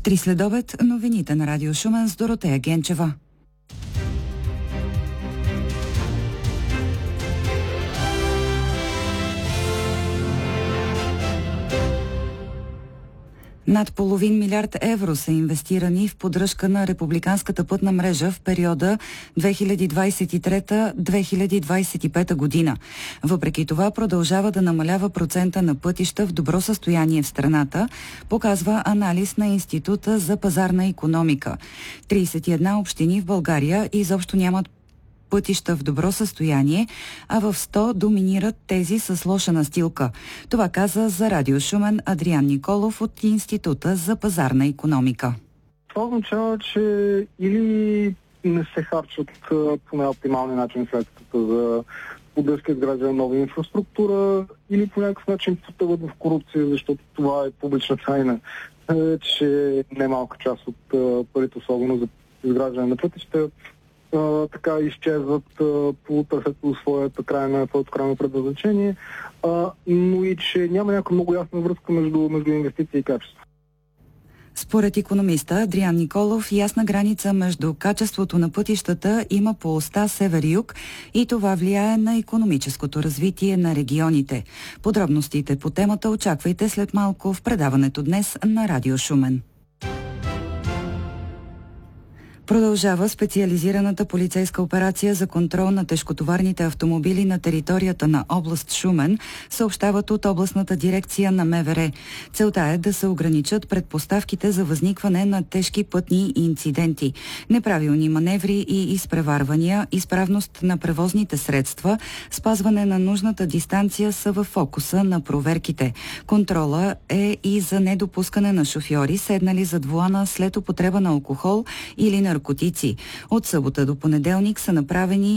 3 следобед, новините на Радио Шумен с Доротея Генчева. Над 0,5 милиард евро са инвестирани в поддръжка на републиканската пътна мрежа в периода 2023-2025 година. Въпреки това продължава да намалява процента на пътища в добро състояние в страната, показва анализ на Института за пазарна икономика. 31 общини в България изобщо нямат пътища в добро състояние, а в 100 доминират тези с лоша настилка. Това каза за Радио Шумен Адриан Николов от Института за пазарна икономика. Това означава, че или не се харчат по най-оптималния начин средствата за поддръжка и изграждане на нова инфраструктура, или по някакъв начин потъват в корупция, защото това е публична тайна, че немалка част от парите, особено за изграждане на пътища, така изчезват по търсето своето крайно предназначение, но и че няма някаква много ясна връзка между инвестиции и качество. Според икономиста Адриан Николов, ясна граница между качеството на пътищата има по оста север-юг и това влияе на икономическото развитие на регионите. Подробностите по темата очаквайте след малко в предаването днес на Радио Шумен. Продължава специализираната полицейска операция за контрол на тежкотоварните автомобили на територията на област Шумен, съобщават от областната дирекция на МВР. Целта е да се ограничат предпоставките за възникване на тежки пътни инциденти. Неправилни маневри и изпреварвания, изправност на превозните средства, спазване на нужната дистанция са в фокуса на проверките. Контрола е и за недопускане на шофьори, седнали зад волана след употреба на алкохол или наркотици. От събота до понеделник са направени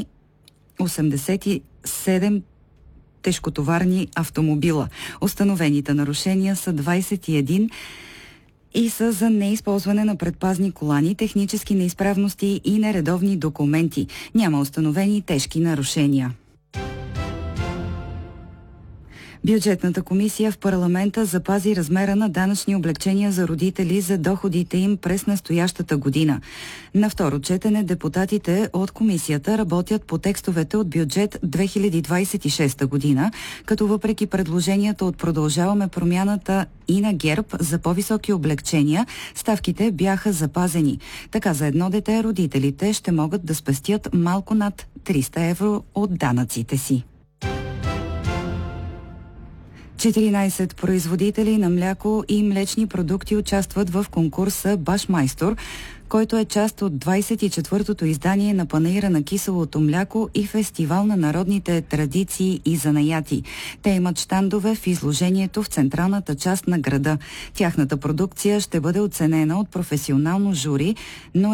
87 тежкотоварни автомобила. Установените нарушения са 21 и са за неизползване на предпазни колани, технически неизправности и нередовни документи. Няма установени тежки нарушения. Бюджетната комисия в парламента запази размера на данъчни облекчения за родители за доходите им през настоящата година. На второ четене депутатите от комисията работят по текстовете от бюджет 2026 година, като въпреки предложенията от Продължаваме промяната и на ГЕРБ за по-високи облекчения, ставките бяха запазени. Така за едно дете родителите ще могат да спестят малко над 300 евро от данъците си. 14 производители на мляко и млечни продукти участват в конкурса Башмайстор, който е част от 24-тото издание на Панаира на киселото мляко и фестивал на народните традиции и занаяти. Те имат щандове в изложението в централната част на града. Тяхната продукция ще бъде оценена от професионално жури, но